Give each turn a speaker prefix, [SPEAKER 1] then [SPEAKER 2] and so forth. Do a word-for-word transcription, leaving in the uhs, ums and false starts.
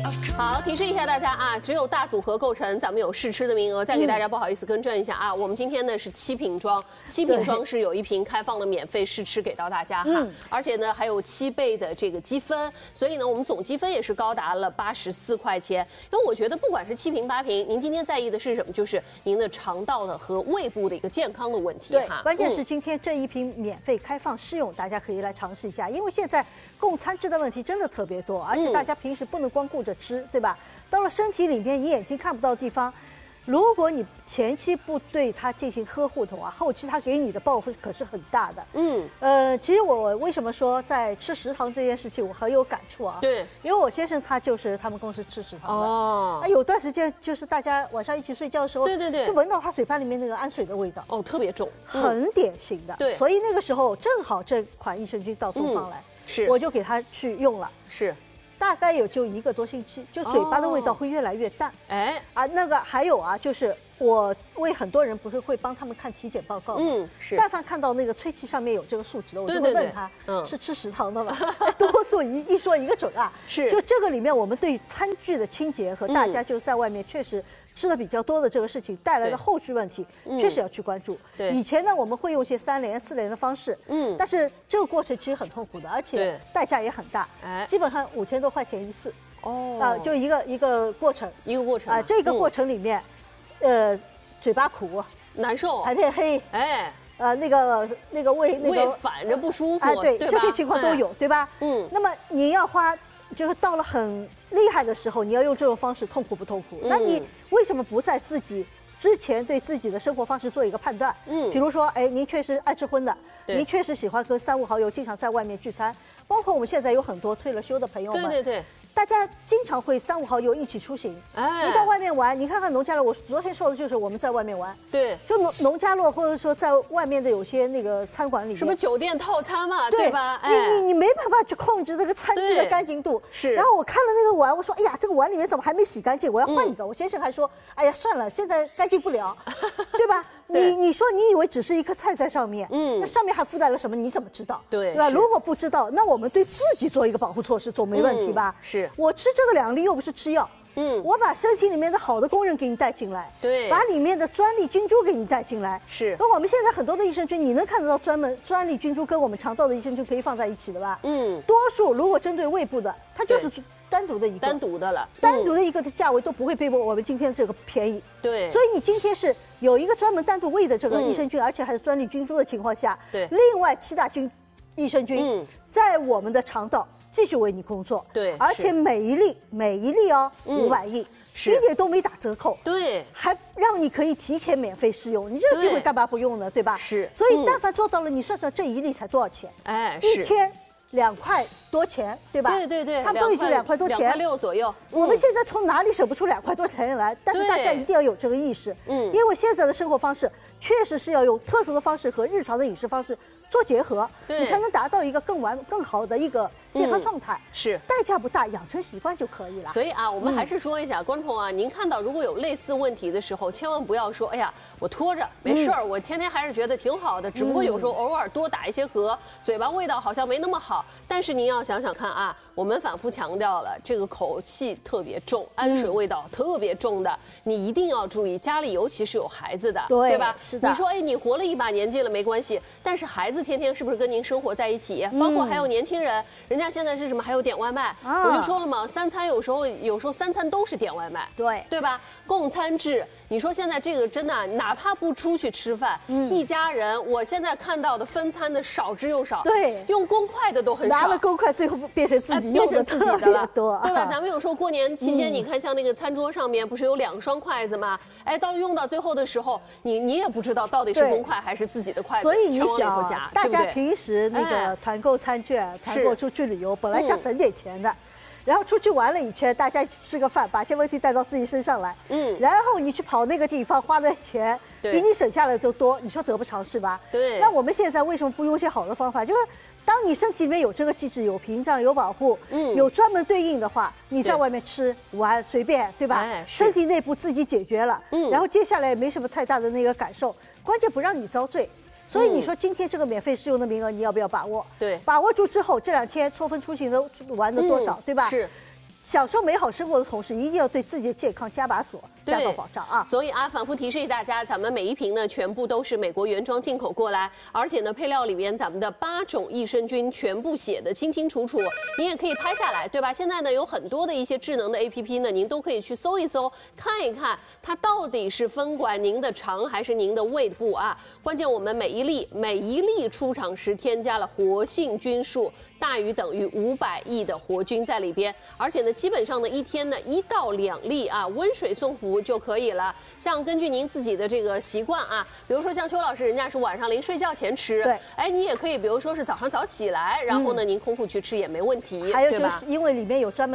[SPEAKER 1] 好，提示一下大家啊，只有大组合构成，咱们有试吃的名额。再给大家不好意思更正一下啊，我们今天呢是七瓶装，七瓶装是有一瓶开放的免费试吃给到大家哈，嗯、而且呢还有七倍的这个积分，所以呢我们总积分也是高达了八十四块钱。因为我觉得不管是七瓶八瓶，您今天在意的是什么？就是您的肠道的和胃部的一个健康的问题
[SPEAKER 2] 对
[SPEAKER 1] 哈。
[SPEAKER 2] 关键是今天这一瓶免费开放试用，大家可以来尝试一下，因为现在供餐制的问题真的特别多，而且大家平时不能光顾着吃，对吧？到了身体里面，你眼睛看不到的地方，如果你前期不对它进行呵护的话，后期它给你的报复可是很大的。嗯，呃，其实我为什么说在吃食堂这件事情我很有感触啊？对，因为我先生他就是他们公司吃食堂的。哦，啊，有段时间就是大家晚上一起睡觉的时候，对对对，就闻到他嘴巴里面那个氨水的味道。哦，特别重，很典型的。对，所以那个时候正好这款益生菌到东方来，是，我就给他去用了。是。大概有就一个多星期，就嘴巴的味道会越来越淡。哎、哦，啊，那个还有啊，就是我为很多人不是会帮他们看体检报告吗？嗯，是。但凡看到那个吹气上面有这个数值的，我就会问他，嗯，是吃食堂的吗？多数一一说一个准啊。是。就这个里面，我们对餐具的清洁和大家就在外面确实吃的比较多的这个事情带来的后续问题，确实要去关注。对，以前呢我们会用一些三联、四联的方式，嗯，但是这个过程其实很痛苦的，而且代价也很大，哎，基本上五千多块钱一次。哦，啊，就一个一个过程，一个过程啊，这个过程里面，呃，嘴巴苦、难受、排便黑，哎。呃，那个那个胃那个胃反着不舒服，哎，对，这些情况都有，对吧？嗯，那么你要花，就是到了很厉害的时候，你要用这种方式，痛苦不痛苦？那你为什么不在自己之前对自己的生活方式做一个判断？嗯，比如说，哎，您确实爱吃荤的，您确实喜欢跟三五好友经常在外面聚餐，包括我们现在有很多退了休的朋友们，对对对。大家经常会三五好友一起出行，哎，你到外面玩，你看看农家乐，我昨天说的就是我们在外面玩，对，就农农家乐或者说在外面的有些那个餐馆里面，什么酒店套餐嘛，对吧？你你你没办法去控制这个餐具的干净度，是。然后我看了那个碗，我说，哎呀，这个碗里面怎么还没洗干净？我要换一个。我先生还说，哎呀，算了，现在干净不了，对吧？你你说你以为只是一颗菜在上面，嗯，那上面还附带了什么？你怎么知道？对，对吧？如果不知道，那我们对自己做一个保护措施，总没问题吧？是。我吃这个两粒又不是吃药，嗯，我把身体里面的好的功能给你带进来，对，把里面的专利菌株给你带进来，是。那我们现在很多的益生菌，你能看得到专门专利菌株跟我们肠道的益生菌可以放在一起的吧？嗯，多数如果针对胃部的，它就是单独的一个，单独的了，单独的一个的价位都不会比我们今天这个便宜，对。所以你今天是有一个专门单独胃的这个益生菌，而且还是专利菌株的情况下，对，另外七大菌益生菌在我们的肠道继续为你工作，对，而且每一粒每一粒哦，五百亿，一点都没打折扣，对，还让你可以提前免费试用，你这个机会干嘛不用呢？对吧？是，所以但凡做到了，你算算这一粒才多少钱？哎，一天两块多钱，对吧？对对对，差不多也就两块多钱，两块六左右。我们现在从哪里省不出两块多钱来？但是大家一定要有这个意识，嗯，因为现在的生活方式确实是要用特殊的方式和日常的饮食方式做结合，你才能达到一个更完更好的一个健康状态。嗯、是，代价不大，养成习惯就可以了。所以啊，我们还是说一下，嗯、观众啊，您看到如果有类似问题的时候，千万不要说，哎呀，我拖着没事儿，嗯、我天天还是觉得挺好的，只不过有时候偶尔多打一些嗝，嘴巴味道好像没那么好。但是您要想想看啊，我们反复强调了，这个口气特别重，氨水味道特别重的，你一定要注意。家里尤其是有孩子的，对, 对吧？是的。你说，哎，你活了一把年纪了没关系，但是孩子天天是不是跟您生活在一起？包括还有年轻人，人家现在是什么？还有点外卖，啊、我就说了嘛，三餐有时候有时候三餐都是点外卖，对对吧？供餐制，你说现在这个真的，哪怕不出去吃饭，嗯、一家人，我现在看到的分餐的少之又少，对，用公筷的都很少，拿了公筷最后变成自己用的特别多，对吧？咱们有时候过年期间，你看像那个餐桌上面不是有两双筷子吗？哎，到用到最后的时候，你你也不知道到底是公筷还是自己的筷子，所以你想，大家平时那个团购餐券、团购出去旅游，本来想省点钱的。然后出去玩了一圈，大家一起吃个饭，把些问题带到自己身上来。嗯，然后你去跑那个地方，花的钱比你省下来的多，你说得不偿失吧？对。那我们现在为什么不用一些好的方法？就是当你身体里面有这个机制、有屏障、有保护，嗯，有专门对应的话，你在外面吃玩随便，对吧？哎，身体内部自己解决了，嗯，然后接下来也没什么太大的那个感受，关键不让你遭罪。所以你说今天这个免费试用的名额，你要不要把握？对，把握住之后，这两天错峰出行的玩的多少，嗯、对吧？是。 享受美好生活的同时，一定要对自己的健康加把锁，加到保障啊。
[SPEAKER 1] 所以啊，反复提示大家，咱们每一瓶呢，全部都是美国原装进口过来，而且呢，配料里面咱们的八种益生菌全部写的清清楚楚，您也可以拍下来，对吧？现在呢，有很多的一些智能的 A P P 呢，您都可以去搜一搜，看一看它到底是分管您的肠还是您的胃部啊。关键我们每一粒每一粒出厂时添加了活性菌数大于等于五百亿的活菌在里边，而且呢，基本上呢一天呢一到两粒啊，温水送服就可以了。像根据您自己的这个习惯啊，比如说像邱老师，人家是晚上临睡觉前吃，
[SPEAKER 2] 对，
[SPEAKER 1] 哎，你也可以，比如说是早上早起来，然后呢，您空腹去吃也没问题，
[SPEAKER 2] 还有就是因为里面有专门